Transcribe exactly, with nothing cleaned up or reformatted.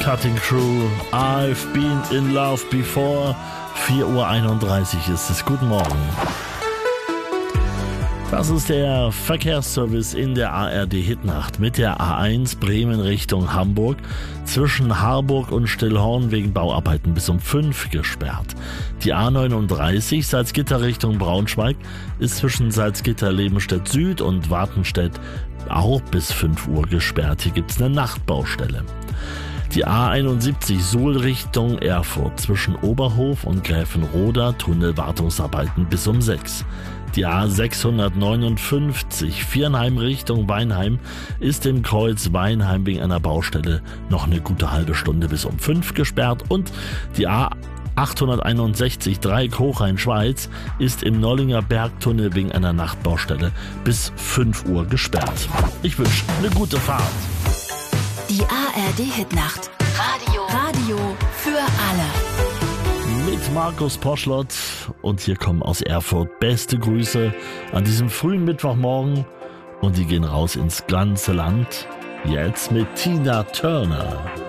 Cutting Crew, I've been in love before. vier Uhr einunddreißig ist es. Guten Morgen. Das ist der Verkehrsservice in der A R D-Hitnacht mit der A eins Bremen Richtung Hamburg zwischen Harburg und Stillhorn wegen Bauarbeiten bis um fünf gesperrt. Die A neununddreißig Salzgitter Richtung Braunschweig ist zwischen Salzgitter-Lebenstedt Süd und Wartenstedt auch bis fünf Uhr gesperrt. Hier gibt es eine Nachtbaustelle. Die A einundsiebzig Suhl Richtung Erfurt zwischen Oberhof und Gräfenroda Tunnelwartungsarbeiten bis um sechs. Die A sechshundertneunundfünfzig Viernheim Richtung Weinheim ist im Kreuz Weinheim wegen einer Baustelle noch eine gute halbe Stunde bis um fünf gesperrt und die A achthunderteinundsechzig Dreieck Hochrhein-Schweiz ist im Nollinger Bergtunnel wegen einer Nachtbaustelle bis fünf Uhr gesperrt. Ich wünsche eine gute Fahrt. Die A R D-Hitnacht. Radio. Radio für alle. Mit Markus Poschlott und hier kommen aus Erfurt beste Grüße an diesem frühen Mittwochmorgen und die gehen raus ins ganze Land. Jetzt mit Tina Turner.